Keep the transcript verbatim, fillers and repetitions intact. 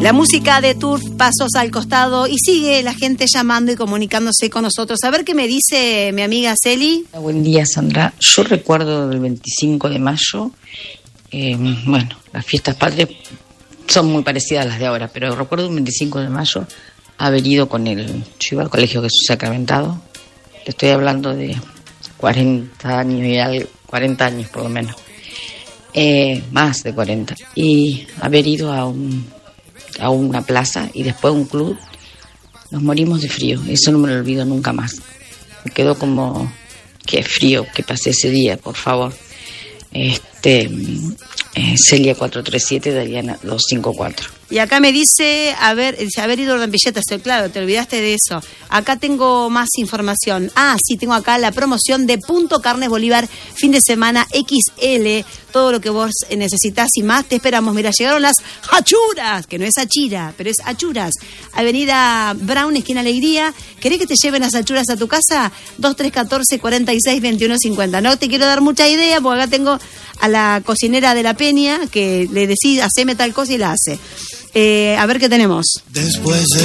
La música de Turf, Pasos al Costado, y sigue la gente llamando y comunicándose con nosotros. A ver qué me dice mi amiga Celi. Buen día, Sandra. Yo recuerdo del veinticinco de mayo, eh, bueno, las fiestas patrias son muy parecidas a las de ahora, pero recuerdo un veinticinco de mayo haber ido con el... Yo iba al Colegio Jesús Sacramentado, te estoy hablando de cuarenta años y algo, cuarenta años por lo menos, eh, más de cuarenta, y haber ido a un... a una plaza y después a un club. Nos morimos de frío, eso no me lo olvido nunca más. Me quedó como, qué frío que pasé ese día, por favor. Este, eh, Celia cuatro tres siete, Dariana dos cinco cuatro. Y acá me dice, a ver, dice, haber ido a Orden Villeta, claro, te olvidaste de eso. Acá tengo más información. Ah, sí, tengo acá la promoción de Punto Carnes Bolívar, fin de semana equis ele, todo lo que vos necesitas y más, te esperamos. Mira, llegaron las achuras, que no es achira, pero es achuras. Avenida Brown, esquina Alegría. ¿Querés que te lleven las achuras a tu casa? dos tres uno cuatro, cuarenta y seis, veintiuno cincuenta. No te quiero dar mucha idea, porque acá tengo a la cocinera de la Peña, que le decís, haceme tal cosa y la hace. Eh, a ver qué tenemos. Después de